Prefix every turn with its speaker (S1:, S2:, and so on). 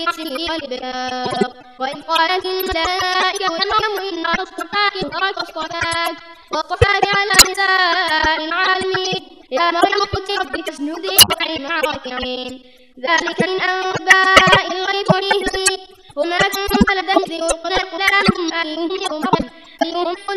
S1: بالسر والإبكار. وإذ قالت الملائكة يا مريم إن الله اصطفاك واصطفاك على نساء العالمين يا مريم اقنتي ربك اسجدي واركعي مع الراكعين. ذلك من أنباء الغيب نوحيه إليك وما كنت لديهم إذ يلقون أقلامهم أيهم يوم